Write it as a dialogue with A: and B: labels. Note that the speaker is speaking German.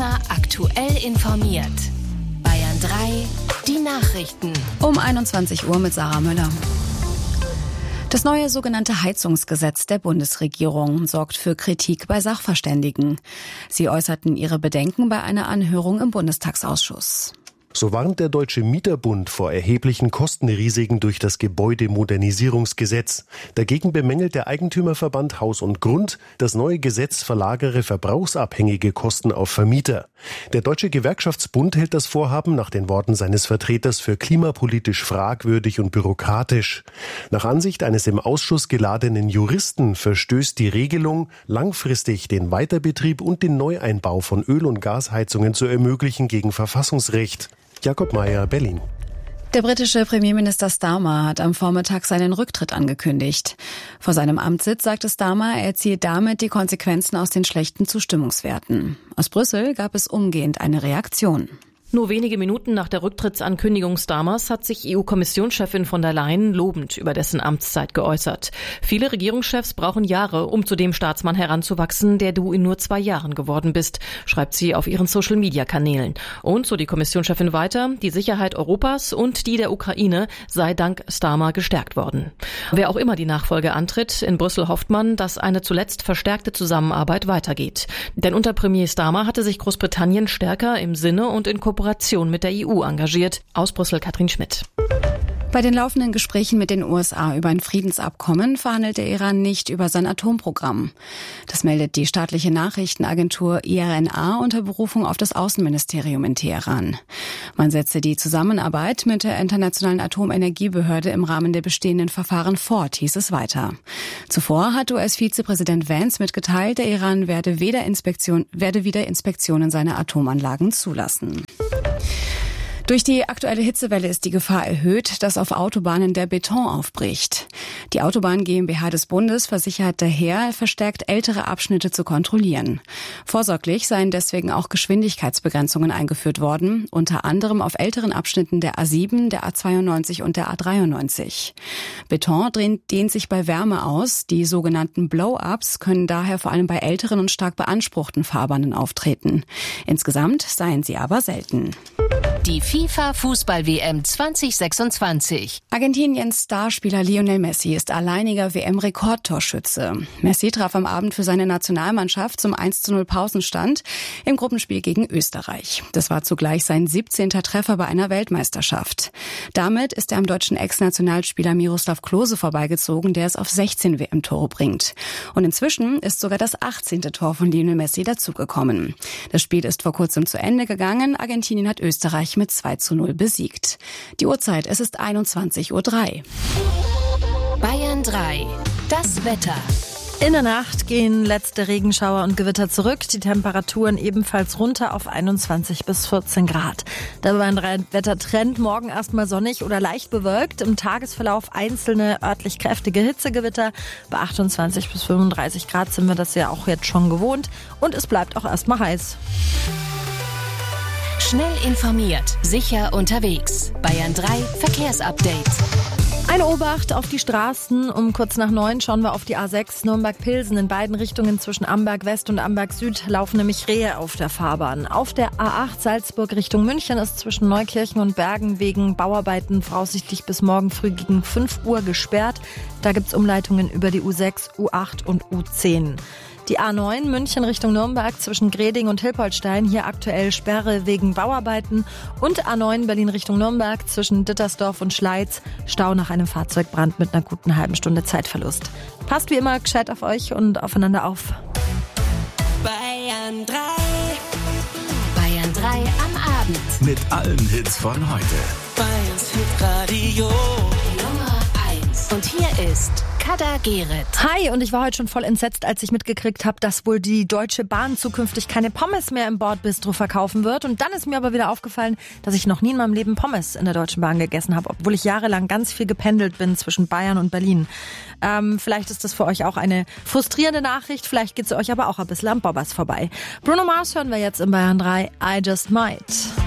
A: Immer aktuell informiert. Bayern 3, die Nachrichten.
B: Um 21 Uhr mit Sarah Müller. Das neue sogenannte Heizungsgesetz der Bundesregierung sorgt für Kritik bei Sachverständigen. Sie äußerten ihre Bedenken bei einer Anhörung im Bundestagsausschuss.
C: So warnt der Deutsche Mieterbund vor erheblichen Kostenrisiken durch das Gebäudemodernisierungsgesetz. Dagegen bemängelt der Eigentümerverband Haus und Grund, das neue Gesetz verlagere verbrauchsabhängige Kosten auf Vermieter. Der Deutsche Gewerkschaftsbund hält das Vorhaben nach den Worten seines Vertreters für klimapolitisch fragwürdig und bürokratisch. Nach Ansicht eines im Ausschuss geladenen Juristen verstößt die Regelung, langfristig den Weiterbetrieb und den Neueinbau von Öl- und Gasheizungen zu ermöglichen, gegen Verfassungsrecht. Jakob Mayer, Berlin.
B: Der britische Premierminister Starmer hat am Vormittag seinen Rücktritt angekündigt. Vor seinem Amtssitz sagte Starmer, er ziehe damit die Konsequenzen aus den schlechten Zustimmungswerten. Aus Brüssel gab es umgehend eine Reaktion.
D: Nur wenige Minuten nach der Rücktrittsankündigung Starmers hat sich EU-Kommissionschefin von der Leyen lobend über dessen Amtszeit geäußert. Viele Regierungschefs brauchen Jahre, um zu dem Staatsmann heranzuwachsen, der du in nur 2 Jahren geworden bist, schreibt sie auf ihren Social-Media-Kanälen. Und so die Kommissionschefin weiter, die Sicherheit Europas und die der Ukraine sei dank Starmer gestärkt worden. Wer auch immer die Nachfolge antritt, in Brüssel hofft man, dass eine zuletzt verstärkte Zusammenarbeit weitergeht. Denn unter Premier Starmer hatte sich Großbritannien stärker im Sinne und in Kooperation mit der EU engagiert. Aus Brüssel Katrin Schmidt.
B: Bei den laufenden Gesprächen mit den USA über ein Friedensabkommen verhandelt der Iran nicht über sein Atomprogramm. Das meldet die staatliche Nachrichtenagentur IRNA unter Berufung auf das Außenministerium in Teheran. Man setze die Zusammenarbeit mit der Internationalen Atomenergiebehörde im Rahmen der bestehenden Verfahren fort, hieß es weiter. Zuvor hat US-Vizepräsident Vance mitgeteilt, der Iran werde wieder Inspektionen seiner Atomanlagen zulassen. Durch die aktuelle Hitzewelle ist die Gefahr erhöht, dass auf Autobahnen der Beton aufbricht. Die Autobahn GmbH des Bundes versichert daher, verstärkt ältere Abschnitte zu kontrollieren. Vorsorglich seien deswegen auch Geschwindigkeitsbegrenzungen eingeführt worden, unter anderem auf älteren Abschnitten der A7, der A92 und der A93. Beton dehnt sich bei Wärme aus. Die sogenannten Blow-ups können daher vor allem bei älteren und stark beanspruchten Fahrbahnen auftreten. Insgesamt seien sie aber selten.
A: Die FIFA-Fußball-WM 2026.
B: Argentiniens Starspieler Lionel Messi ist alleiniger WM-Rekordtorschütze. Messi traf am Abend für seine Nationalmannschaft zum 1:0 Pausenstand im Gruppenspiel gegen Österreich. Das war zugleich sein 17. Treffer bei einer Weltmeisterschaft. Damit ist er am deutschen Ex-Nationalspieler Miroslav Klose vorbeigezogen, der es auf 16 WM-Tore bringt. Und inzwischen ist sogar das 18. Tor von Lionel Messi dazugekommen. Das Spiel ist vor kurzem zu Ende gegangen. Argentinien hat Österreich mit 2:0 besiegt. Die Uhrzeit, es ist 21:03 Uhr.
A: Bayern 3, das Wetter.
E: In der Nacht gehen letzte Regenschauer und Gewitter zurück, die Temperaturen ebenfalls runter auf 21 bis 14 Grad. Der Bayern 3 Wettertrend, morgen erstmal sonnig oder leicht bewölkt, im Tagesverlauf einzelne örtlich kräftige Hitzegewitter. Bei 28 bis 35 Grad sind wir das ja auch jetzt schon gewohnt und es bleibt auch erstmal heiß.
A: Schnell informiert, sicher unterwegs. Bayern 3 Verkehrsupdate.
E: Eine Obacht auf die Straßen. Um kurz nach 9 schauen wir auf die A6 Nürnberg-Pilsen. In beiden Richtungen zwischen Amberg West und Amberg Süd laufen nämlich Rehe auf der Fahrbahn. Auf der A8 Salzburg Richtung München ist zwischen Neukirchen und Bergen wegen Bauarbeiten voraussichtlich bis morgen früh gegen 5 Uhr gesperrt. Da gibt's Umleitungen über die U6, U8 und U10. Die A9 München Richtung Nürnberg zwischen Greding und Hilpoltstein, hier aktuell Sperre wegen Bauarbeiten. Und A9 Berlin Richtung Nürnberg zwischen Dittersdorf und Schleiz, Stau nach einem Fahrzeugbrand mit einer guten halben Stunde Zeitverlust. Passt wie immer gescheit auf euch und aufeinander auf.
A: Bayern 3. Bayern 3 am Abend.
F: Mit allen Hits von heute.
G: Bayerns Hitradio
A: Nummer 1. Und hier ist Kader Gerrit.
E: Hi, und ich war heute schon voll entsetzt, als ich mitgekriegt habe, dass wohl die Deutsche Bahn zukünftig keine Pommes mehr im Bordbistro verkaufen wird. Und dann ist mir aber wieder aufgefallen, dass ich noch nie in meinem Leben Pommes in der Deutschen Bahn gegessen habe, obwohl ich jahrelang ganz viel gependelt bin zwischen Bayern und Berlin. Vielleicht ist das für euch auch eine frustrierende Nachricht, vielleicht geht es euch aber auch ein bisschen am Bobbers vorbei. Bruno Mars hören wir jetzt in Bayern 3, I Just Might.